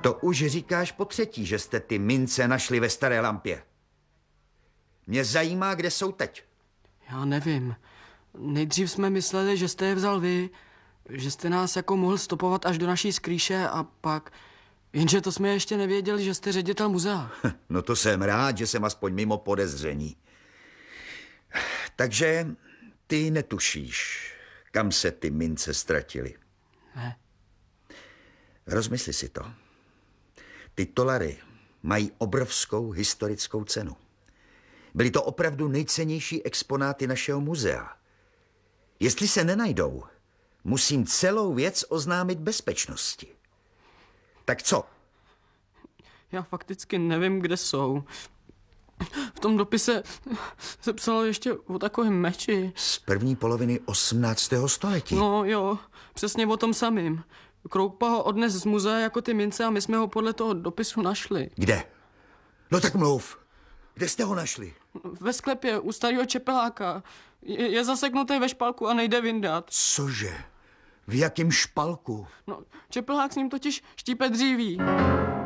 To už říkáš po třetí, že jste ty mince našli ve staré lampě. Mě zajímá, kde jsou teď. Já nevím. Nejdřív jsme mysleli, že jste je vzal vy, že jste nás jako mohl stopovat až do naší skrýše a pak... Jenže to jsme ještě nevěděli, že jste ředitel muzea. No to jsem rád, že jsem aspoň mimo podezření. Takže ty netušíš, kam se ty mince ztratily. Ne. Rozmysli si to. Ty dolary mají obrovskou historickou cenu. Byly to opravdu nejcennější exponáty našeho muzea. Jestli se nenajdou, musím celou věc oznámit bezpečnosti. Tak co? Já fakticky nevím, kde jsou. V tom dopise se psalo ještě o takovém meči. Z první poloviny 18. století. No jo, přesně o tom samým. Kroupa ho odnes z muzea jako ty mince a my jsme ho podle toho dopisu našli. Kde? No tak mluv. Kde jste ho našli? Ve sklepě u starého čepeláka. Je zaseknutý ve špalku a nejde vyndat. Cože? V jakém špalku? No, čepelák s ním totiž štípe dříví.